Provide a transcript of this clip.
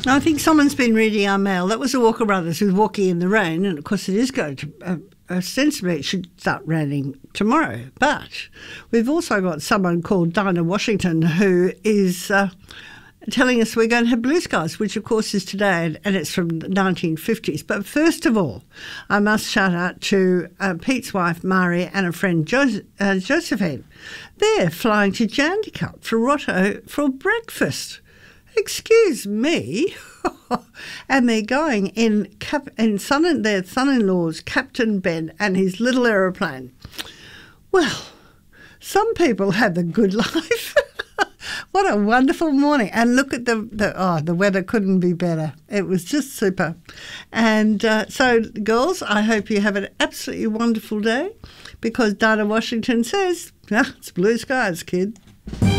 I think someone's been reading our mail. That was the Walker Brothers with Walking in the Rain, and of course it is going to, ostensibly it should start raining tomorrow. But we've also got someone called Dinah Washington who is telling us we're going to have blue skies, which of course is today, and it's from the 1950s. But first of all, I must shout out to Pete's wife, Mari, and a friend, Josephine. They're flying to Jandakot for Roto for breakfast. Excuse me. And they're going in their son-in-law's Captain Ben and his little aeroplane. Well, some people have a good life. What a wonderful morning. And look at the weather couldn't be better. It was just super. And so, girls, I hope you have an absolutely wonderful day, because Dinah Washington says, it's blue skies, kid.